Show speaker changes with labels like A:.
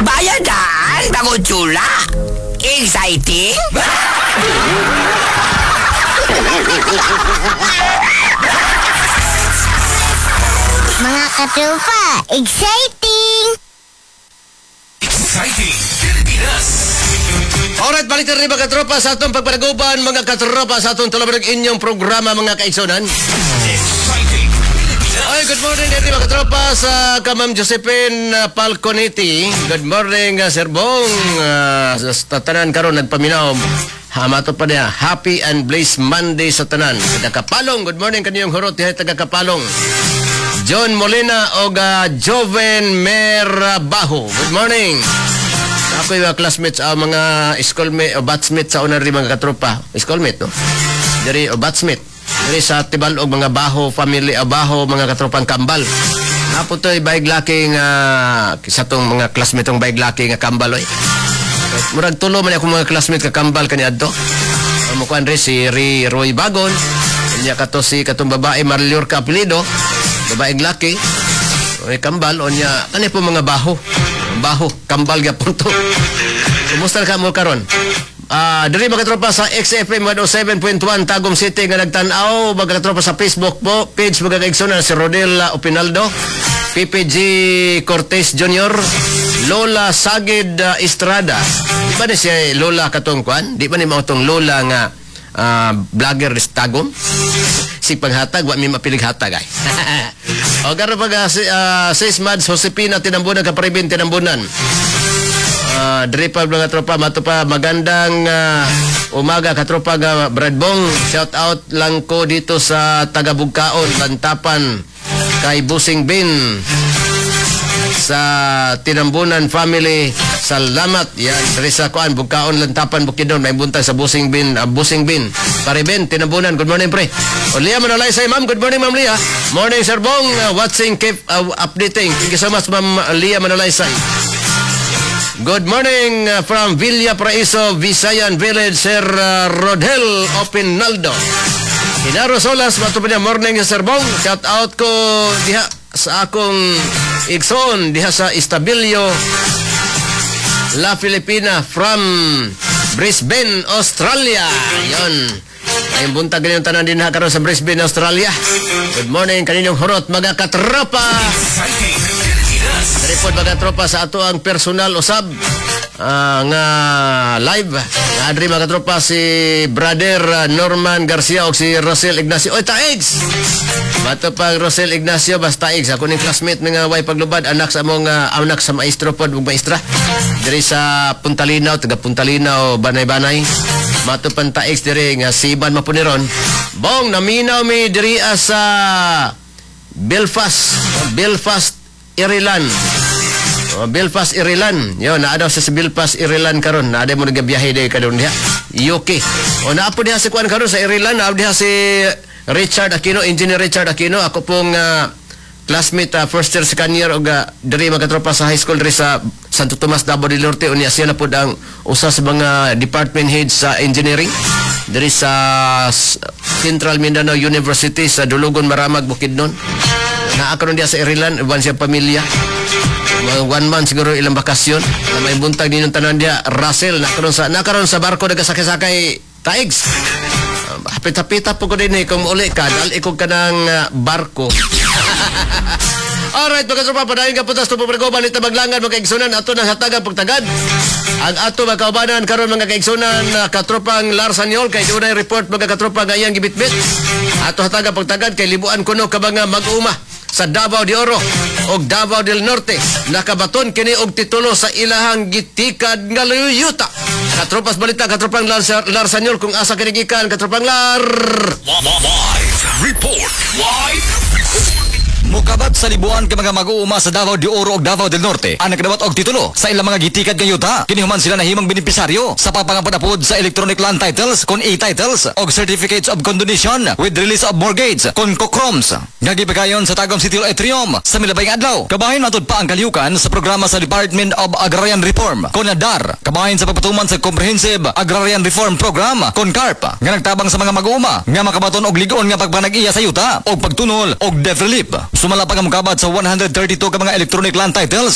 A: Bayadan, bago tsula. Exciting?
B: Mga katropa, exciting!
C: Exciting Pilipinas.
D: Alright, balik na rin mga katropa sa atong pagpanaguban, mga katropa sa atong tulaban ng inyong programa, mga kaigsonan.
C: Exciting Pilipinas.
D: Ay, good morning din mga katropa sa Kamam Josephine Falconetti. Good morning, Sir Bong. Sa tanan karon nagpaminaw. Hamato pa niya. Happy and blessed Monday sa tanan. Taga-Kapalong. Good morning kaniyong hurot. Dihay taga-Kapalong. John Molina o Joven Merabaho. Good morning. Ako yung classmates, mga schoolmate o batchmate sa una rin mga katropa. Schoolmate, no? Dari o batchmate. Dari sa Tibal o mga Baho family o Baho, mga katropang Kambal. Napo to'y baig laking sa tong mga classmate tong baig laking Kambal, oy. Murag tulo man ako mga classmate ka Kambal kaniadto. Mukuan rin si Roy Bagon. Kanya kato si katong babae Marlior ka apelido. Babaeng laki. Oy Kambal onya kani po mga Baho. Baho, Kambal gyapon to. Kumusta ka mo karon? Diri mga tropa sa XFM 107.1 Tagum City nga nagtan-aw, mga tropa sa Facebook po, page mga kaigsonan si Rodel Opinaldo, PPG Cortez Jr., Lola Sagid Estrada. Di ba ni si Lola katong kwan? Di ba ni mautong Lola nga vlogger sa Tagum? Si panghatag, wa mi mapilig hatag ay. O karon pag Sis Mads Josepina Tinambunan kaparibin Tinambunan. Diri pa mga tropa mato pa magandang umaga katropa nga Brad Bong. Shout out lang ko dito sa Tagabugkaon, Lantapan kay Busing Bin sa Tinambunan family. Salamat. Yan, diri sa kuan Bugkaon, Lantapan, Bukidnon, may buntag sa Busing Bin, Pariben, Tinambunan. Good morning, pre. O Lia Manalaysay, ma'am. Good morning, ma'am Lia. Morning, Sir Bong. Watching, keep updating. Thank you so much, ma'am Lia Manalaysay. Good morning from Villa Praiso, Visayan Village, Sir Rodel Opinaldo. Hinaro Solas, matupad niya, morning Sir Bong. Shout out ko diha sa akong igsoon, diha sa Estabilio, La Filipina from Brisbane, Australia. Yon. Ay buntag ganyan tanan din karon sa Brisbane, Australia. Good morning kaninyong hurot mga katropa.
C: Exciting Pilipinas.
D: Report mga tropa sa ato ang personal usab nga live nga adri mga tropa si brother Norman Garcia o si Rosel Ignacio. Oy taegs. Bato pag Rosel Ignacio basta taegs ako ning classmate nga way paglubad anak sa among anak sa maestro pod ug maestra diri sa Puntalinaw, taga Puntalinaw, Banay-Banay. Mato pan taegs diri nga si Iban Mapuniron. Bong naminaw mi diri sa Belfast, Ireland. Belfast, Ireland. Yo, naa daw sa Belfast, Ireland karon. Naa mo nagabiyahe day karon diha. UK. O naa po diha si kuan karon sa Ireland, naa diha si Richard Aquino, Engineer Richard Aquino. Ako pong classmate first year second year og diri magatropa sa high school diri sa Santo Tomas, Davao del Norte. Unya siya na pod ang usa sa mga department heads sa engineering diri sa Central Mindanao University sa Dulugon, Maramag, Bukidnon. Naa karon diha sa Ireland, uban siya pamilya. 1 month siguro ilang bakasyon na may buntag ninyong tanan diya. Russell nakaroon sa barko nagasakay-sakay taegs. Hapit-hapita po ko din kung uli ka dahil ikog ka ng barko. Alright mga tropa, padayon ka putas to po pregoban ito maglangan mga kaigsunan ato ng hatagan pagtagad ang ato mga kaubanan karon mga kaigsunan katropang Larsanyol kay dunay report mga katropa nga iyang gibitbit ato hatagan pagtagad kay libuan kuno ka mga mag-uma sa Davao de Oro og Davao del Norte nakabaton kini og titulo sa ilahang gitikad nga luyuta. Katropas balita katropang Larsanyol kung asa kini gikan katropang
C: Live report.
E: Mukabat sa libuan ka mga mag-uuma sa Davao de Oro ug Davao del Norte ang nagdawat og titulo sa ilang mga gitikad nga yuta. Kinihuman sila nahimang benepisaryo sa papangapadapod sa electronic land titles kon e-titles og certificates of condonation with release of mortgage kon kokroms. Gagipagayon sa Tagum City Atrium sa milabay nga adlaw. Kabahin matud pa ang kalihukan sa programa sa Department of Agrarian Reform kon DAR. Kabahin sa pagpatuman sa Comprehensive Agrarian Reform Program kon CARP nga nagtabang sa mga mag-uuma nga makabaton og ligon nga pagpanag-iya sa yuta og pagtunol og debt relief. Sumala pa ang mukabat sa 132 ka mga electronic land titles